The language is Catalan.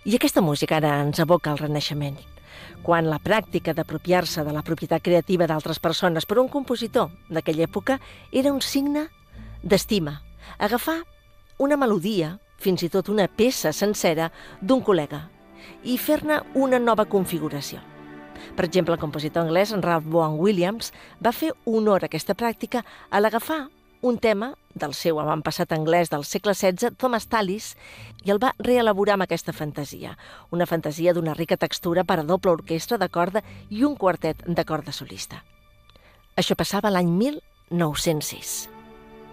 I aquesta música ara ens aboca al Renaixement, quan la pràctica d'apropiar-se de la propietat creativa d'altres persones per un compositor d'aquella època era un signe d'estima. Agafar una melodia, fins i tot una peça sencera, d'un col·lega i fer-ne una nova configuració. Per exemple, el compositor anglès Ralph Vaughan Williams va fer honor a aquesta pràctica a l'agafar un tema del seu avantpassat anglès del segle XVI, Thomas Tallis, i el va reelaborar amb aquesta fantasia. Una fantasia d'una rica textura per a doble orquestra de corda i un quartet de corda solista. Això passava l'any 1906.